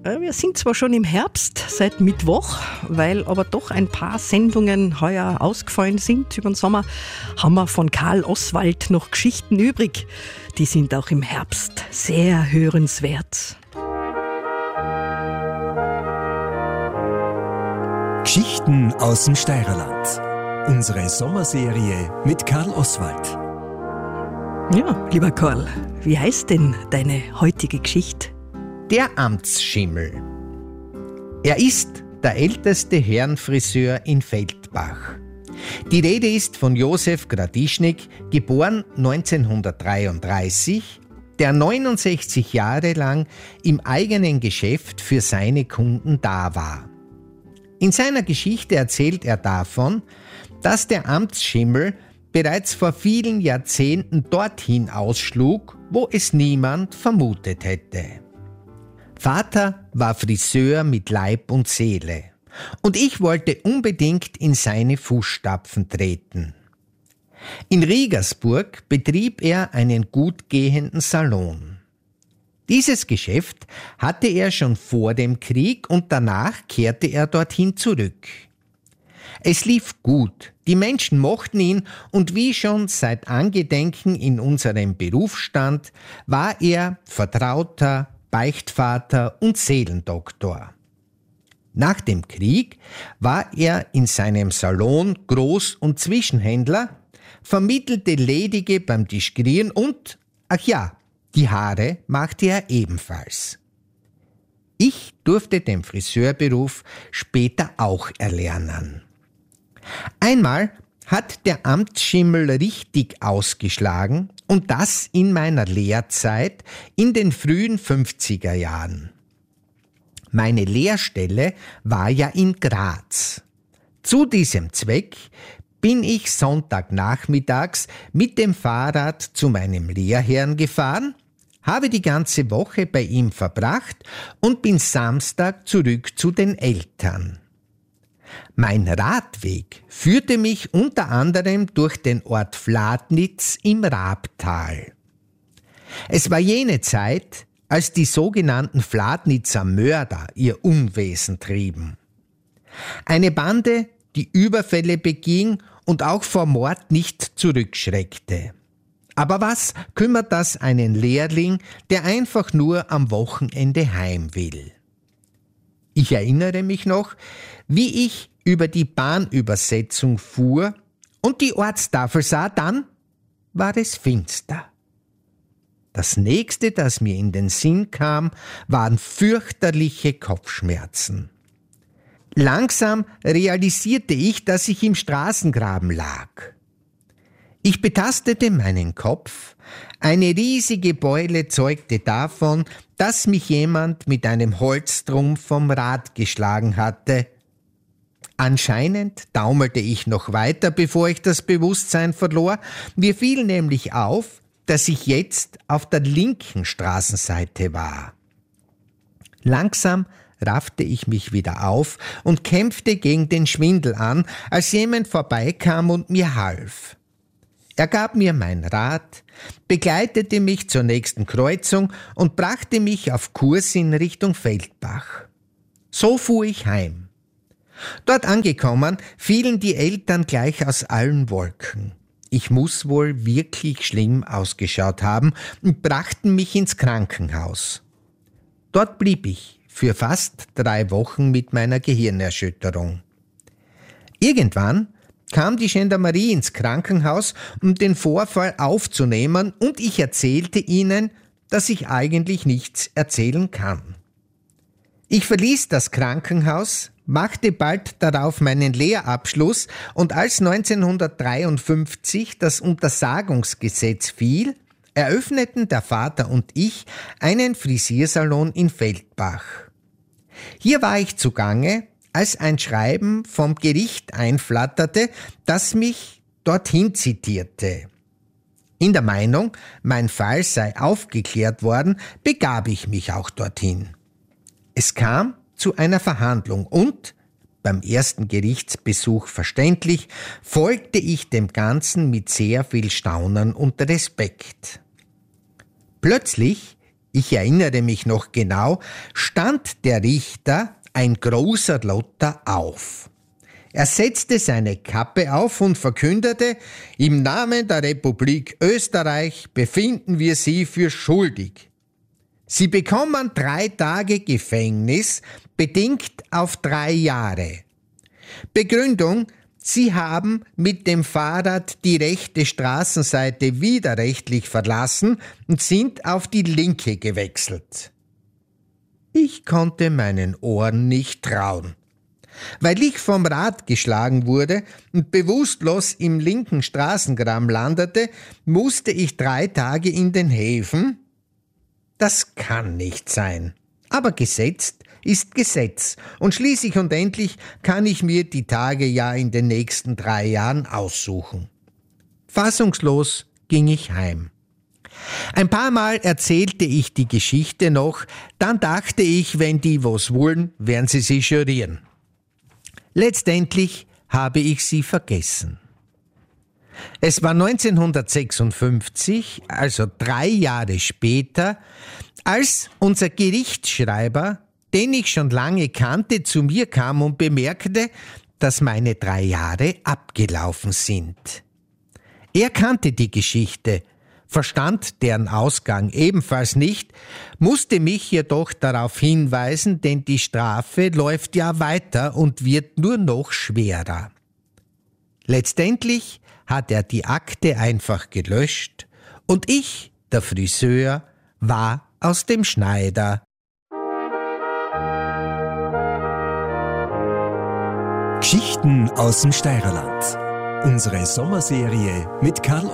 Wir sind zwar schon im Herbst seit Mittwoch, weil aber doch ein paar Sendungen heuer ausgefallen sind über den Sommer, haben wir von Karl Oswald noch Geschichten übrig. Die sind auch im Herbst sehr hörenswert. Geschichten aus dem Steirerland. Unsere Sommerserie mit Karl Oswald. Ja, lieber Karl, wie heißt denn deine heutige Geschichte? Der Amtsschimmel. Er ist der älteste Herrenfriseur in Feldbach. Die Rede ist von Josef Gradischnik, geboren 1933, der 69 Jahre lang im eigenen Geschäft für seine Kunden da war. In seiner Geschichte erzählt er davon, dass der Amtsschimmel bereits vor vielen Jahrzehnten dorthin ausschlug, wo es niemand vermutet hätte. Vater war Friseur mit Leib und Seele und ich wollte unbedingt in seine Fußstapfen treten. In Riegersburg betrieb er einen gut gehenden Salon. Dieses Geschäft hatte er schon vor dem Krieg und danach kehrte er dorthin zurück. Es lief gut, die Menschen mochten ihn und wie schon seit Angedenken in unserem Berufsstand war er Vertrauter, Beichtvater und Seelendoktor. Nach dem Krieg war er in seinem Salon Groß- und Zwischenhändler, vermittelte Ledige beim Tischgrieren und, ach ja, die Haare machte er ebenfalls. Ich durfte den Friseurberuf später auch erlernen. Einmal hat der Amtsschimmel richtig ausgeschlagen und das in meiner Lehrzeit in den frühen 50er Jahren. Meine Lehrstelle war ja in Graz. Zu diesem Zweck bin ich Sonntagnachmittags mit dem Fahrrad zu meinem Lehrherrn gefahren, habe die ganze Woche bei ihm verbracht und bin Samstag zurück zu den Eltern. Mein Radweg führte mich unter anderem durch den Ort Fladnitz im Rabtal. Es war jene Zeit, als die sogenannten Fladnitzer Mörder ihr Unwesen trieben. Eine Bande, die Überfälle beging und auch vor Mord nicht zurückschreckte. Aber was kümmert das einen Lehrling, der einfach nur am Wochenende heim will? Ich erinnere mich noch, wie ich über die Bahnübersetzung fuhr und die Ortstafel sah, dann war es finster. Das nächste, das mir in den Sinn kam, waren fürchterliche Kopfschmerzen. Langsam realisierte ich, dass ich im Straßengraben lag. Ich betastete meinen Kopf. Eine riesige Beule zeugte davon, dass mich jemand mit einem Holztrumpf vom Rad geschlagen hatte. Anscheinend taumelte ich noch weiter, bevor ich das Bewusstsein verlor. Mir fiel nämlich auf, dass ich jetzt auf der linken Straßenseite war. Langsam raffte ich mich wieder auf und kämpfte gegen den Schwindel an, als jemand vorbeikam und mir half. Er gab mir mein Rad, begleitete mich zur nächsten Kreuzung und brachte mich auf Kurs in Richtung Feldbach. So fuhr ich heim. Dort angekommen, fielen die Eltern gleich aus allen Wolken. Ich muss wohl wirklich schlimm ausgeschaut haben und brachten mich ins Krankenhaus. Dort blieb ich für fast 3 Wochen mit meiner Gehirnerschütterung. Irgendwann kam die Gendarmerie ins Krankenhaus, um den Vorfall aufzunehmen, und ich erzählte ihnen, dass ich eigentlich nichts erzählen kann. Ich verließ das Krankenhaus, machte bald darauf meinen Lehrabschluss und als 1953 das Untersagungsgesetz fiel, eröffneten der Vater und ich einen Frisiersalon in Feldbach. Hier war ich zugange, als ein Schreiben vom Gericht einflatterte, das mich dorthin zitierte. In der Meinung, mein Fall sei aufgeklärt worden, begab ich mich auch dorthin. Es kam zu einer Verhandlung und, beim ersten Gerichtsbesuch verständlich, folgte ich dem Ganzen mit sehr viel Staunen und Respekt. Plötzlich Ich erinnere mich noch genau, stand der Richter, ein großer Lotter, auf. Er setzte seine Kappe auf und verkündete: Im Namen der Republik Österreich befinden wir Sie für schuldig. Sie bekommen 3 Tage Gefängnis, bedingt auf 3 Jahre. Begründung: Sie haben mit dem Fahrrad die rechte Straßenseite widerrechtlich verlassen und sind auf die linke gewechselt. Ich konnte meinen Ohren nicht trauen. Weil ich vom Rad geschlagen wurde und bewusstlos im linken Straßengraben landete, musste ich 3 Tage in den Häfen. Das kann nicht sein. Aber Gesetz ist Gesetz und schließlich und endlich kann ich mir die Tage ja in den nächsten 3 Jahren aussuchen. Fassungslos ging ich heim. Ein paar Mal erzählte ich die Geschichte noch, dann dachte ich, wenn die was wollen, werden sie sich jurieren. Letztendlich habe ich sie vergessen. Es war 1956, also 3 Jahre später, als unser Gerichtsschreiber, den ich schon lange kannte, zu mir kam und bemerkte, dass meine 3 Jahre abgelaufen sind. Er kannte die Geschichte, verstand deren Ausgang ebenfalls nicht, musste mich jedoch darauf hinweisen, denn die Strafe läuft ja weiter und wird nur noch schwerer. Letztendlich hat er die Akte einfach gelöscht und ich, der Friseur, war aus dem Schneider. Geschichten aus dem Steirerland. Unsere Sommerserie mit Karl